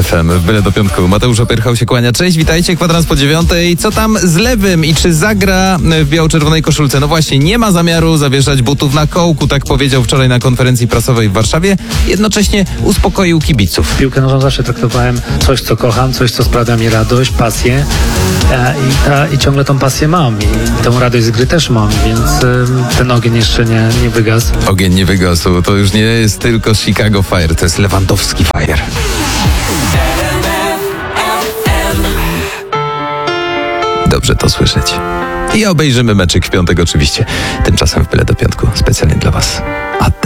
FM w Byle do Piątku. Mateusz Opyrchał się kłania. Cześć, witajcie, 8:15. Co tam z Lewym i czy zagra w biało-czerwonej koszulce? No właśnie, nie ma zamiaru zawieszać butów na kołku, tak powiedział wczoraj na konferencji prasowej w Warszawie. Jednocześnie uspokoił kibiców. Piłkę nożną zawsze traktowałem coś, co kocham, coś, co sprawia mi radość, pasję i ciągle tą pasję mam i tą radość z gry też mam, więc ten ogień jeszcze nie wygasł. Ogień nie wygasł. To już nie jest tylko Chicago Fire, to jest Lewandowski Fire. Dobrze to słyszeć. I obejrzymy meczyk w piątek oczywiście. Tymczasem w Byle do Piątku specjalnie dla was.